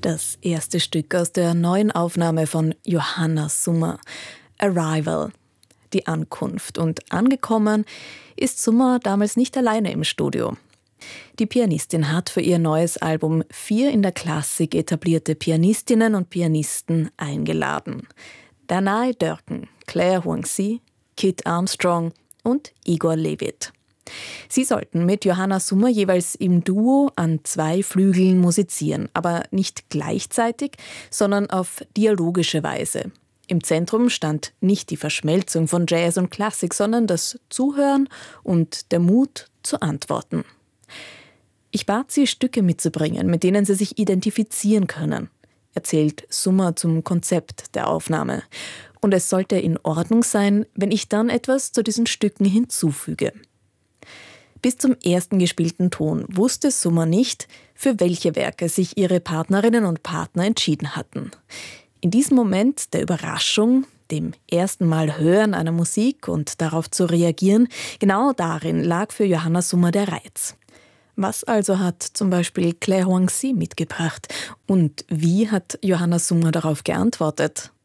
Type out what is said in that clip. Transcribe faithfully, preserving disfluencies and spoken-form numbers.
Das erste Stück aus der neuen Aufnahme von Johanna Summer, Arrival, die Ankunft. Und angekommen ist Summer damals nicht alleine im Studio. Die Pianistin hat für ihr neues Album vier in der Klassik etablierte Pianistinnen und Pianisten eingeladen. Danae Dörken, Claire Huang-Si, Kit Armstrong und Igor Levit. Sie sollten mit Johanna Summer jeweils im Duo an zwei Flügeln musizieren, aber nicht gleichzeitig, sondern auf dialogische Weise. Im Zentrum stand nicht die Verschmelzung von Jazz und Klassik, sondern das Zuhören und der Mut zu antworten. Ich bat sie, Stücke mitzubringen, mit denen sie sich identifizieren können, erzählt Summer zum Konzept der Aufnahme. Und es sollte in Ordnung sein, wenn ich dann etwas zu diesen Stücken hinzufüge. Bis zum ersten gespielten Ton wusste Summer nicht, für welche Werke sich ihre Partnerinnen und Partner entschieden hatten. In diesem Moment der Überraschung, dem ersten Mal Hören einer Musik und darauf zu reagieren, genau darin lag für Johanna Summer der Reiz. Was also hat zum Beispiel Claire Huang-Si mitgebracht? Und wie hat Johanna Summer darauf geantwortet?